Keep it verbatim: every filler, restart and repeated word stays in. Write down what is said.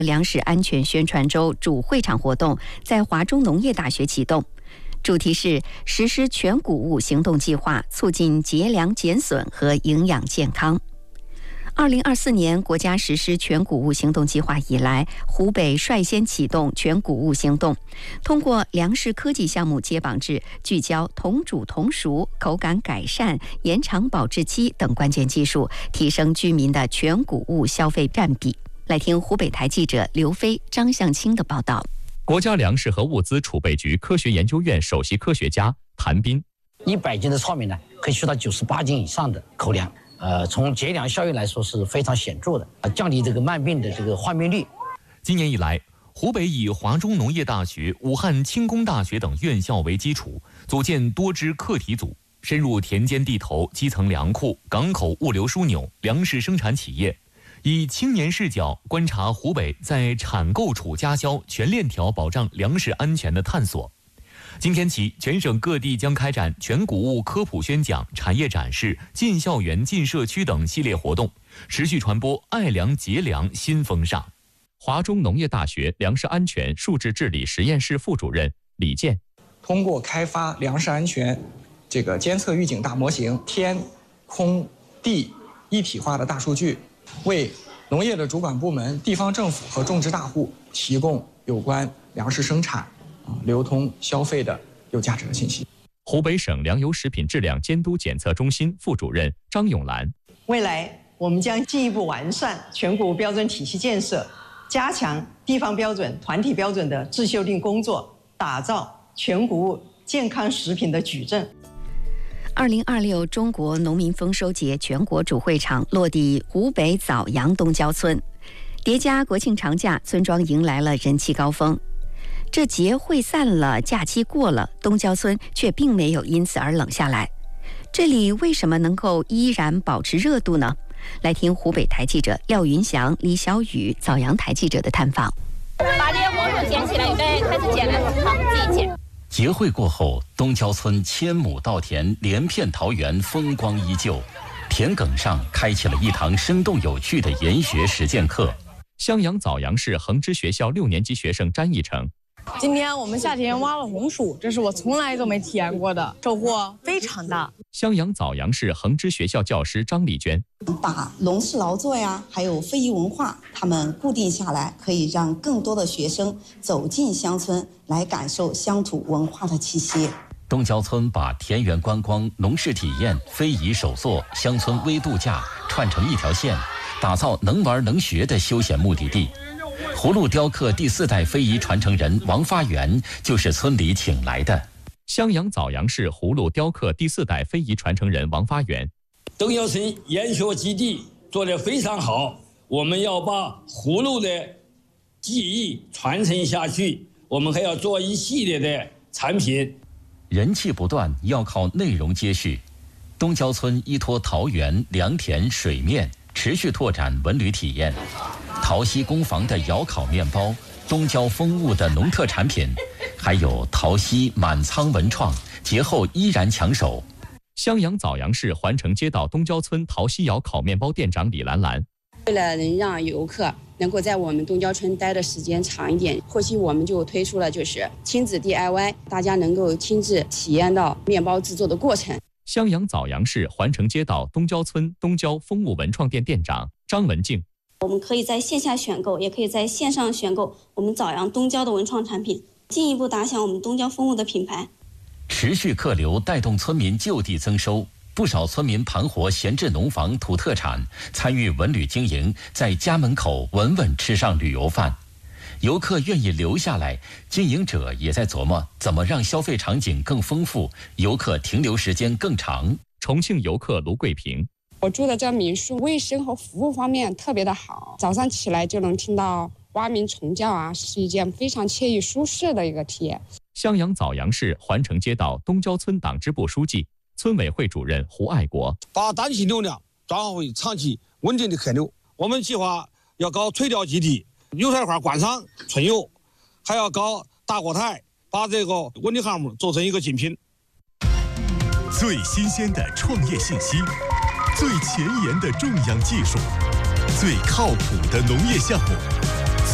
粮食安全宣传周主会场活动在华中农业大学启动，主题是实施全谷物行动计划，促进节粮减损和营养健康。二零二四年国家实施全谷物行动计划以来，湖北率先启动全谷物行动，通过粮食科技项目接榜制，聚焦同煮同熟、口感改善、延长保质期等关键技术，提升居民的全谷物消费占比。来听湖北台记者刘飞、张向清的报道。 国家粮食和物资储备局科学研究院首席科学家谭斌： 一百斤的糙米呢，可以取到九十八斤以上的口粮。呃，从节粮效应来说是非常显著的，呃，降低这个慢病的这个患病率。 今年以来，湖北以华中农业大学、武汉轻工大学等院校为基础，组建多支课题组，深入田间地头、基层粮库、港口物流枢纽、粮食生产企业，以青年视角观察湖北在产购储加销全链条保障粮食安全的探索。今天起，全省各地将开展全谷物科普宣讲、产业展示、进校园、进社区等系列活动，持续传播爱粮节粮新风尚。华中农业大学粮食安全数字治理实验室副主任李健： 通过开发粮食安全这个监测预警大模型，天、空、地一体化的大数据，为农业的主管部门、地方政府和种植大户提供有关粮食生产、流通、消费的有价值的信息。 湖北省粮油食品质量监督检测中心副主任张永兰： 未来我们将进一步完善全谷物标准体系建设，加强地方标准、团体标准的自修订工作，打造全谷物健康食品的矩阵。 二零二六中国农民丰收节全国主会场落地湖北枣阳东郊村，叠加国庆长假，村庄迎来了人气高峰。这节会散了，假期过了，东郊村却并没有因此而冷下来。这里为什么能够依然保持热度呢？来听湖北台记者廖云祥、李小雨、枣阳台记者的探访。 把这些红薯捡起来，预备开始捡了，好，自己捡。 节会过后，东郊村千亩稻田连片桃园风光依旧，田埂上开启了一堂生动有趣的研学实践课。 襄阳枣阳市恒知学校六年级学生詹义成： 今天我们夏天挖了红薯，这是我从来都没体验过的，收获非常大。 襄阳枣阳市恒知学校教师张丽娟： 把农事劳作呀，还有非遗文化，他们固定下来，可以让更多的学生走进乡村，来感受乡土文化的气息。 东郊村把田园观光、农事体验、非遗手作、乡村微度假串成一条线，打造能玩能学的休闲目的地。葫芦雕刻第四代非遗传承人王发源就是村里请来的。 襄阳枣阳市葫芦雕刻第四代非遗传承人王发源： 东郊村研学基地做得非常好，我们要把葫芦的技艺传承下去，我们还要做一系列的产品。 人气不断，要靠内容接续。东郊村依托桃园、良田、水面，持续拓展文旅体验。桃溪工坊的窑烤面包，东郊风物的农特产品，还有桃溪满仓文创，节后依然抢手。 襄阳枣阳市环城街道东郊村桃溪窑烤面包店长李兰兰： 为了能让游客能够在我们东郊村待的时间长一点，后期我们就推出了就是亲子 D I Y， 大家能够亲自体验到面包制作的过程。 襄阳枣阳市环城街道东郊村东郊风物文创店店长张文静： 我们可以在线下选购，也可以在线上选购我们枣阳东郊的文创产品，进一步打响我们东郊风物的品牌。 持续客流带动村民就地增收，不少村民盘活闲置农房土特产，参与文旅经营，在家门口稳稳吃上旅游饭。游客愿意留下来，经营者也在琢磨怎么让消费场景更丰富，游客停留时间更长。 重庆游客卢桂平： 我住的这民宿卫生和服务方面特别的好，早上起来就能听到蛙鸣虫叫啊，是一件非常惬意舒适的一个体验。 襄阳枣阳市环城街道东郊村党支部书记、村委会主任胡爱国： 把单期流量转化为长期稳定的客流。我们计划要搞垂钓基地、油菜花观赏、春游，还要搞大锅台，把这个文旅项目做成一个精品。 最新鲜的创业信息，最前沿的种养技术，最靠谱的农业项目。